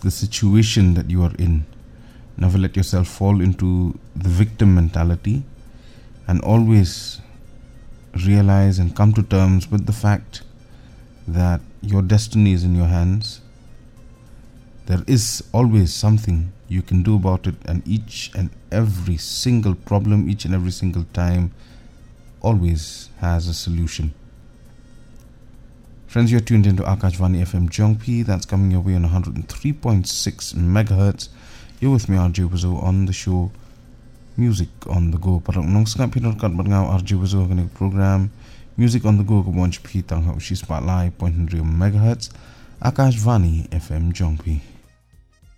the situation that you are in. Never let yourself fall into the victim mentality, and always realize and come to terms with the fact that your destiny is in your hands. There is always something you can do about it, and each and every single problem, each and every single time, always has a solution. Friends, you're tuned into Akashvani FM Jongpi. That's coming your way on 103.6 megahertz. You're with me, RJ Wazo, on the show Music on the Go. Parang nung skap pinarkat batngaw RJ Wazo kanig program Music on the Go kabonch pi tang hau shi spotlight 0.3 megahertz. Akashvani FM Jongpi.